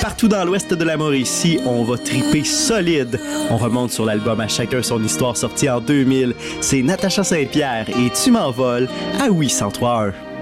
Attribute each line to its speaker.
Speaker 1: Partout dans l'ouest de la Mauricie, on va triper solide. On remonte sur l'album À chacun son histoire sorti en 2000. C'est Natacha Saint-Pierre et Tu m'envoles à Oui 103.1.